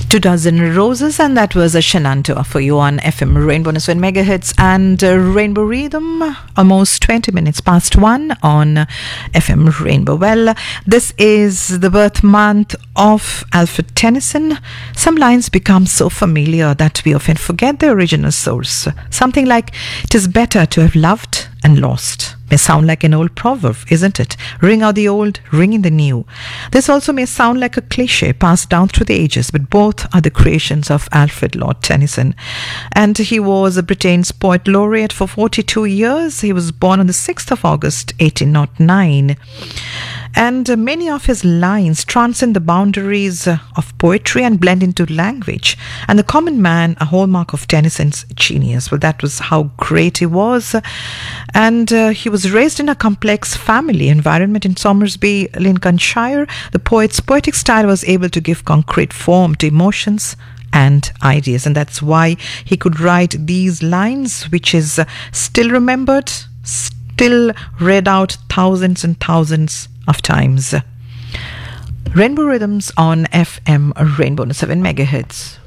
2 Dozen Roses, and that was a Shenandoah for you on FM Rainbow 107 megahertz and Rainbow Rhythm, almost 20 minutes past 1 on FM Rainbow. Well, this is the birth month of Alfred Tennyson. Some lines become so familiar that we often forget their original source. Something like, "'Tis better to have loved and lost," may sound like an old proverb, isn't it? Ring out the old, ring in the new. This also may sound like a cliche passed down through the ages, but both are the creations of Alfred Lord Tennyson. And he was Britain's Poet Laureate for 42 years. He was born on the 6th of August, 1809. And many of his lines transcend the boundaries of poetry and blend into language. And the common man, a hallmark of Tennyson's genius. Well, that was how great he was. And he was raised in a complex family environment in Somersby, Lincolnshire. The poet's poetic style was able to give concrete form to emotions and ideas. And that's why he could write these lines, which is still remembered, still read out thousands and thousands of times. Rainbow Rhythms on FM Rainbow 7 megahertz.